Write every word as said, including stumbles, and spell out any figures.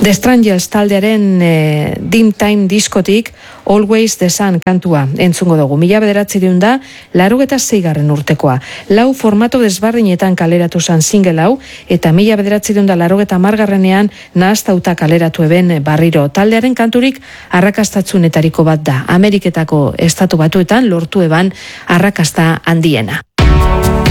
The Strangers taldearen e, Dim Time diskotik Always the Sun kantua entzungo dugu. Mila bederatzireun da, larogeta zeigarren urtekoa. Lau formato desbardinetan kaleratu zan single hau, eta mila bederatzireun da larogeta margarrenean nahaztauta kaleratu eben barriro. Taldearen kanturik arrakastatzunetariko bat da. Ameriketako estatu batuetan lortu eban arrakasta handiena.